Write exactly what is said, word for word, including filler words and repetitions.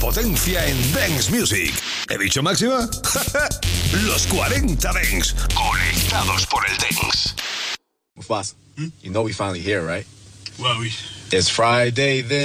potencia en Dance Music. ¿He dicho máxima? Los cuarenta Dance, conectados por el Dance. Mufasa, hmm? You know we finally here, right? Well, we... It's Friday then.